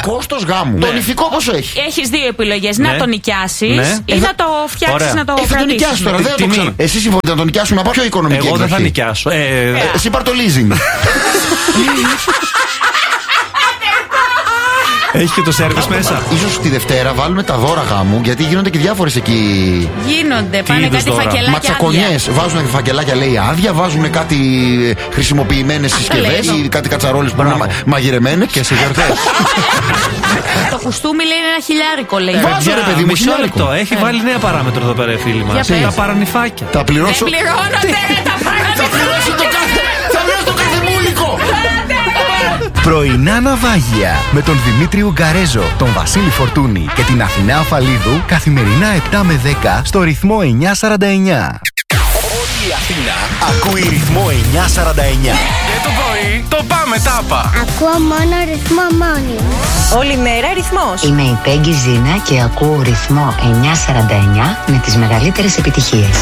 Κόστος γάμου. Το ηθικό πόσο έχει? Έχεις δύο επιλογές. Να το νοικιάσεις ή να το φτιάξεις να το κρατήσεις. Θα το νοικιάσεις τώρα. Δεν το ξέρω. Εσύ συμφωνείτε να το νοικιάσουμε από πιο οικονομική? Εγώ δεν θα νοικιάσω. Εσύ πάρ' το leasing. Έχει και το σέρβις μέσα. Ίσως τη Δευτέρα βάλουμε τα δώρα γάμου, γιατί γίνονται και διάφορες εκεί. Γίνονται, πάνε κάτι φακελάκια. Ματσακονιές. Βάζουν φακελάκια, λέει άδεια, βάζουν κάτι χρησιμοποιημένες συσκευές ή κάτι κατσαρόλες που είναι μαγειρεμένες. Και σε γιορτές. Το κουστούμι λέει είναι 1.000, λέει. Βάζω ρε παιδί μου, μισό λεπτό. Έχει βάλει νέα παράμετρο εδώ πέρα, φίλοι μας. Τα παρανυφάκια. Τα πληρώσω. Δεν πληρώνονται τα παρανυφάκια. Θα πληρώσω το κάθε μούλικο. Πρωινά ναυάγια με τον Δημήτρη Ουγκαρέζο, τον Βασίλη Φορτούνη και την Αθηνά Αφαλίδου καθημερινά 7 με 10 στο ρυθμό 949. Όλη η Αθήνα Ακούει ρυθμό 949. και το πρωί το πάμε τάπα. Ακούω μόνο ρυθμό μόνιμο. Όλη μέρα ρυθμός. Είμαι η Πέγγι Ζήνα και ακούω ρυθμό 949 με τις μεγαλύτερες επιτυχίες.